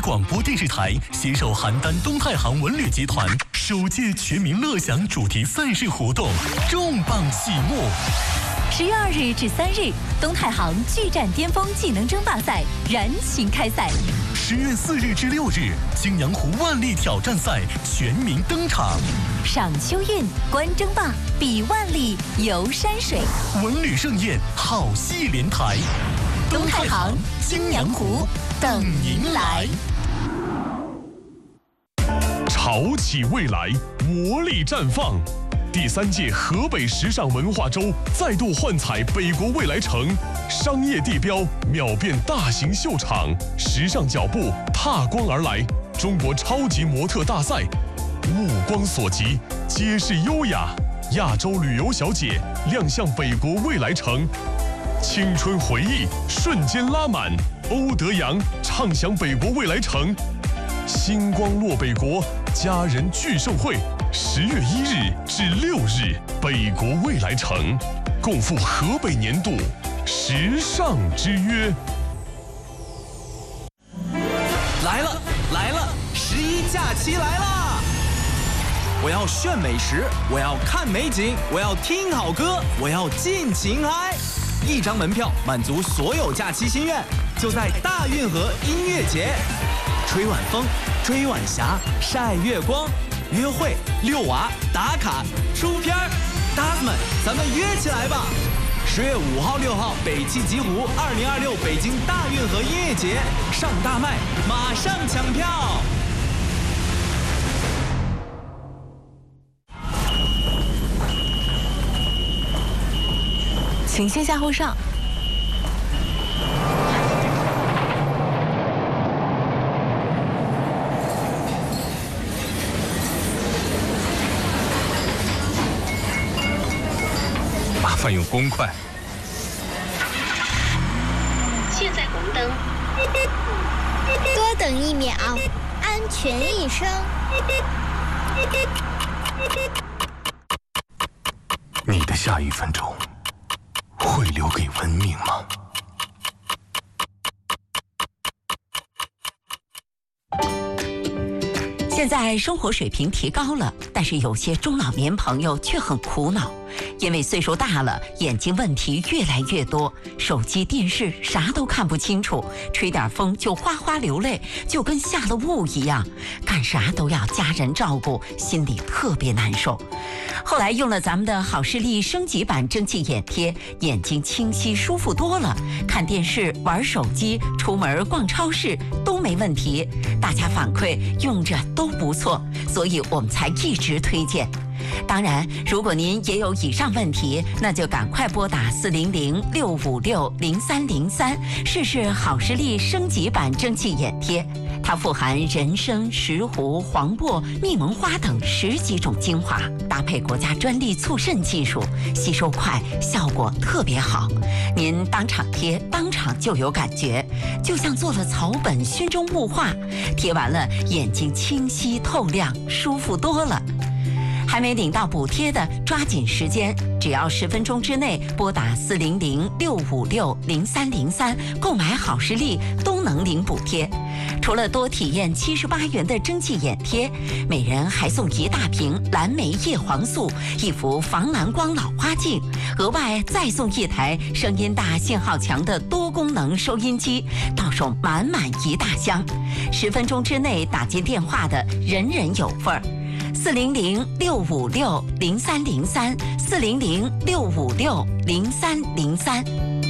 广播电视台携手邯郸东太行文旅集团首届全民乐享主题赛事活动重磅启幕。 10月2日至3日，东太行巨战巅峰技能争霸赛燃情开赛。 10月4日至6日，青阳湖万历挑战赛全民登场。 赏秋韵，观争霸，比万历，游山水， 文旅盛宴，好戏连台。 东太行，青阳湖，等您来。 潮起未来，活力绽放。第3届河北时尚文化周再度幻彩北国未来城，商业地标秒变大型秀场，时尚脚步踏光而来。中国超级模特大赛，目光所及皆是优雅。亚洲旅游小姐亮相北国未来城，青春回忆瞬间拉满。欧德阳畅享北国未来城，星光落北国家人聚盛会。10月1日至6日，北国未来城共赴河北年度时尚之约。 来了来了，11假期来啦！我要炫美食，我要看美景，我要听好歌，我要尽情嗨！一张门票满足所有假期心愿，就在大运河音乐节，吹晚风，追晚霞，晒月光。约会、遛娃、打卡、出片儿，搭子们，咱们约起来吧！10月5号、6号，北汽极狐2026北京大运河音乐节上大麦，马上抢票！ 请先下后上。 麻烦用公筷。 现在红灯，多等1秒，安全一生。 你的下1分钟会留给文明吗？ 现在生活水平提高了，但是有些中老年朋友却很苦恼，因为岁数大了，眼睛问题越来越多，手机、电视啥都看不清楚，吹点风就哗哗流泪，就跟下了雾一样，干啥都要家人照顾，心里特别难受。后来用了咱们的好视力升级版蒸汽眼贴，眼睛清晰舒服多了，看电视、玩手机、出门逛超市都没问题，大家反馈用着都不错，所以我们才一直推荐。当然，如果您也有以上问题，那就赶快拨打400-656-0303，试试好视力升级版蒸汽眼贴。它富含人参、石斛、黄柏、蜜蒙花等10几种精华，搭配国家专利促渗技术，吸收快，效果特别好。您当场贴，当场就有感觉，就像做了草本熏蒸雾化，贴完了眼睛清晰透亮，舒服多了。还没领到补贴的，抓紧时间，只要10分钟之内拨打400-656-0303购买好视力都能领补贴。除了多体验78元的蒸汽眼贴，每人还送1大瓶蓝莓叶黄素、1幅防蓝光老花镜，额外再送1台声音大、信号强的多功能收音机，到手满满1大箱。10分钟之内打进电话的，人人有份儿。400-656-0303，400-656-0303。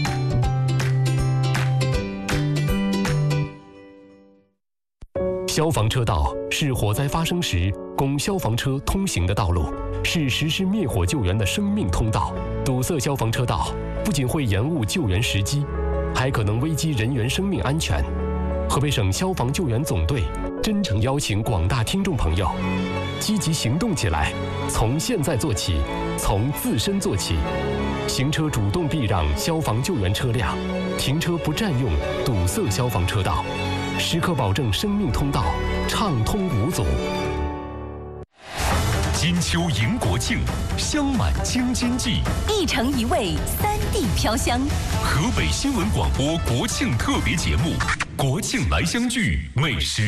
消防车道是火灾发生时供消防车通行的道路，是实施灭火救援的生命通道。堵塞消防车道不仅会延误救援时机，还可能危及人员生命安全。河北省消防救援总队真诚邀请广大听众朋友积极行动起来，从现在做起，从自身做起。行车主动避让消防救援车辆，停车不占用堵塞消防车道，时刻保证生命通道畅通无阻。 金秋迎国庆，香满京津冀， 一城一味，3地飘香。 河北新闻广播国庆特别节目《国庆来相聚美食》。